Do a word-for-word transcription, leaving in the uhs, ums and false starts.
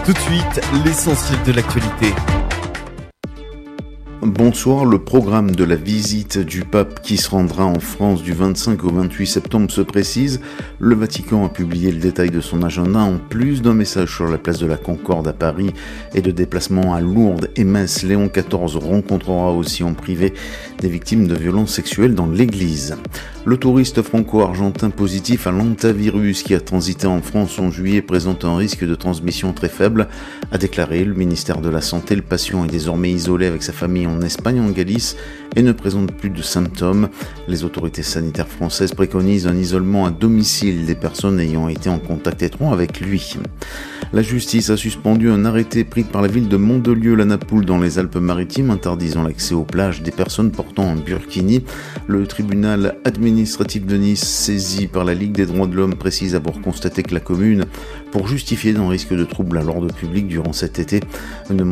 Tout de suite, l'essentiel de l'actualité. Bonsoir, le programme de la visite du pape qui se rendra en France du vingt-cinq au vingt-huit septembre se précise. Le Vatican a publié le détail de son agenda en plus d'un message sur la place de la Concorde à Paris et de déplacements à Lourdes et Metz. Léon quatorze rencontrera aussi en privé des victimes de violences sexuelles dans l'église. Le touriste franco-argentin positif à l'hantavirus qui a transité en France en juillet présente un risque de transmission très faible, a déclaré le ministère de la Santé. Le patient est désormais isolé avec sa famille en Espagne, en Galice, et ne présente plus de symptômes. Les autorités sanitaires françaises préconisent un isolement à domicile des personnes ayant été en contact étroit avec lui. La justice a suspendu un arrêté pris par la ville de Mondelieu-la-Napoule dans les Alpes-Maritimes, interdisant l'accès aux plages des personnes portant un burkini. Le tribunal administratif de Nice, saisi par la Ligue des droits de l'homme, précise avoir constaté que la commune, pour justifier d'un risque de trouble à l'ordre public durant cet été, ne